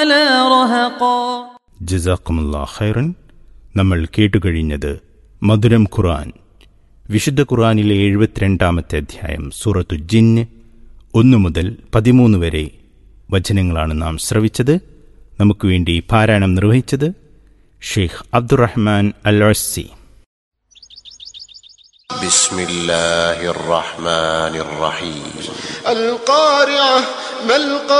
لا رهقا. ജസാക്കുമുല്ലാഹ് ഖൈറൻ. നമ്മൾ കേട്ടുകഴിഞ്ഞത് മധുരം ഖുർആൻ, വിശുദ്ധ ഖുർആനിലെ 72-ാമത്തെ അധ്യായം സൂറത്തു ജിന്ന് 1 മുതൽ 13 വരെ വചനങ്ങളാണ് നാം ശ്രവിച്ചത്. നമുക്ക് വേണ്ടി പാരായണം നിർവഹിച്ചത് ഷെയ്ഖ് അബ്ദുറഹ്മാൻ അൽ-അസ്സി. ബിസ്മില്ലാഹിർ റഹ്മാനിർ റഹീം. അൽ ഖാരിഅ മൽ